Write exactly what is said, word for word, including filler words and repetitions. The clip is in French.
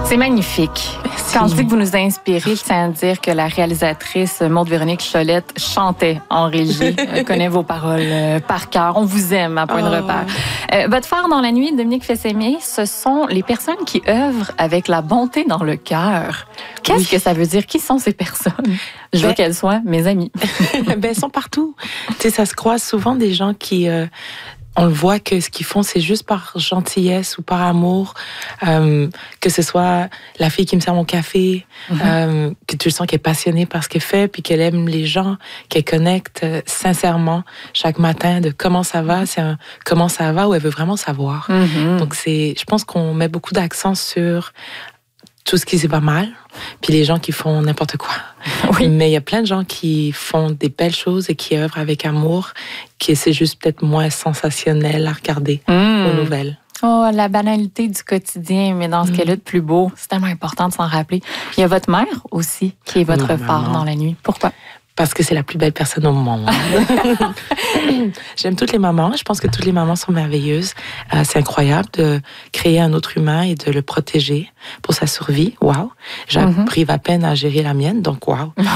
C'est magnifique. Merci. Quand je dis que vous nous inspirez, je tiens à dire que la réalisatrice Maude-Véronique Cholette chantait en régie, euh, connaît vos paroles euh, par cœur. On vous aime à point de Oh. repère. Euh, votre phare dans la nuit, Dominique Fils-Aimier, ce sont les personnes qui œuvrent avec la bonté dans le cœur. Qu'est-ce Oui. que ça veut dire? Qui sont ces personnes? Je veux Ben- qu'elles soient mes amies. Ben, elles sont partout. Tu sais, ça se croise souvent des gens qui... Euh, on le voit que ce qu'ils font, c'est juste par gentillesse ou par amour. Euh, que ce soit la fille qui me sert mon café, Mhm. euh, que tu le sens qu'elle est passionnée par ce qu'elle fait, puis qu'elle aime les gens, qu'elle connecte euh, sincèrement chaque matin de comment ça va, c'est un comment ça va, ou elle veut vraiment savoir. Mhm. Donc, c'est, je pense qu'on met beaucoup d'accent sur tout ce qui va mal, puis les gens qui font n'importe quoi. Oui. Mais il y a plein de gens qui font des belles choses et qui œuvrent avec amour, qui c'est juste peut-être moins sensationnel à regarder Mm. aux nouvelles. Oh, la banalité du quotidien, mais dans ce Mm. qu'elle a de plus beau, c'est tellement important de s'en rappeler. Il y a votre mère aussi, qui est votre Ma phare maman. dans la nuit. Pourquoi? Parce que c'est la plus belle personne au monde. J'aime toutes les mamans. Je pense que toutes les mamans sont merveilleuses. Euh, c'est incroyable de créer un autre humain et de le protéger pour sa survie. Waouh! J'arrive à peine à gérer la mienne, donc waouh!